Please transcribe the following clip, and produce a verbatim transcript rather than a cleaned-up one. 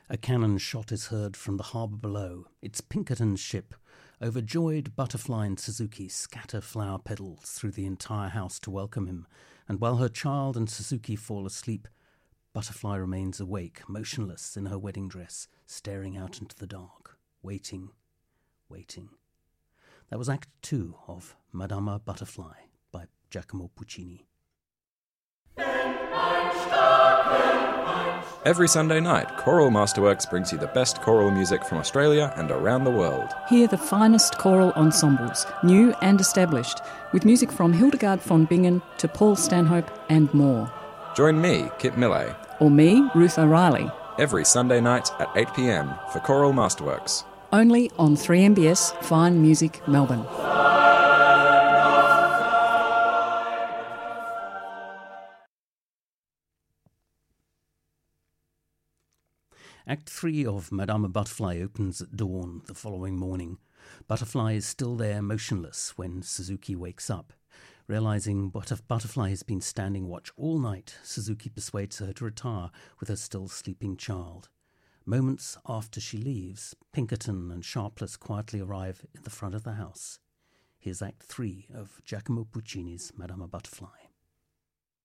A cannon shot is heard from the harbour below. It's Pinkerton's ship. Overjoyed, Butterfly and Suzuki scatter flower petals through the entire house to welcome him, and while her child and Suzuki fall asleep, Butterfly remains awake, motionless in her wedding dress, staring out into the dark, waiting, waiting. That was Act Two of Madama Butterfly by Giacomo Puccini. Every Sunday night, Choral Masterworks brings you the best choral music from Australia and around the world. Hear the finest choral ensembles, new and established, with music from Hildegard von Bingen to Paul Stanhope and more. Join me, Kit Millay, Or me, Ruth O'Reilly. every Sunday night at eight p m for Choral Masterworks. Only on three M B S Fine Music Melbourne. Act Three of Madama Butterfly opens at dawn the following morning. Butterfly is still there, motionless, when Suzuki wakes up. Realizing Butterf- Butterfly has been standing watch all night, Suzuki persuades her to retire with her still sleeping child. Moments after she leaves, Pinkerton and Sharpless quietly arrive in the front of the house. Here's Act Three of Giacomo Puccini's Madama Butterfly.